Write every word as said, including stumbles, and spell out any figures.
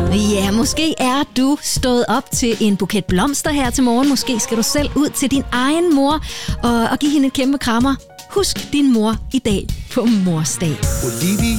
Ja, måske er du stået op til en buket blomster her til morgen. Måske skal du selv ud til din egen mor og, og give hende et kæmpe krammer. Husk din mor i dag på morsdag. Olivia.